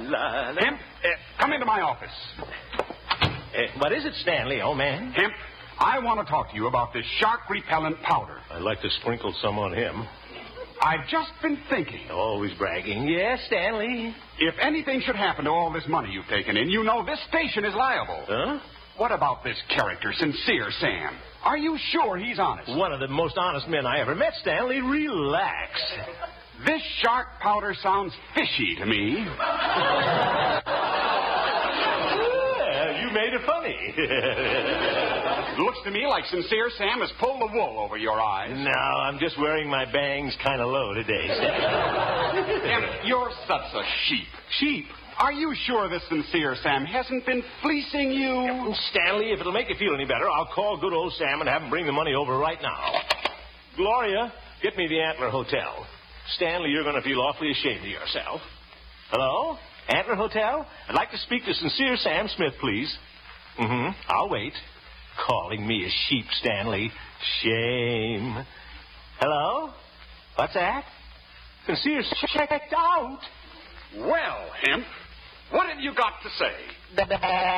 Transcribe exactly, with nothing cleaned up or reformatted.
la, la. Hemp, uh, come into my office. Uh, what is it, Stanley, old man? Hemp, I want to talk to you about this shark-repellent powder. I'd like to sprinkle some on him. I've just been thinking. Always bragging. Yes, Stanley. If anything should happen to all this money you've taken in, you know this station is liable. Huh? What about this character, Sincere Sam? Are you sure he's honest? One of the most honest men I ever met, Stanley. Relax. This shark powder sounds fishy to me. Yeah, you made it funny. Looks to me like Sincere Sam has pulled the wool over your eyes. No, I'm just wearing my bangs kind of low today, Stanley. Hemp, you're such a sheep. Sheep? Are you sure this Sincere Sam hasn't been fleecing you? Stanley, if it'll make you feel any better, I'll call good old Sam and have him bring the money over right now. Gloria, get me the Antler Hotel. Stanley, you're going to feel awfully ashamed of yourself. Hello? Antler Hotel? I'd like to speak to Sincere Sam Smith, please. Mm-hmm. I'll wait. Calling me a sheep, Stanley. Shame. Hello? What's that? Sincere checked out. Well, Hemp, what have you got to say?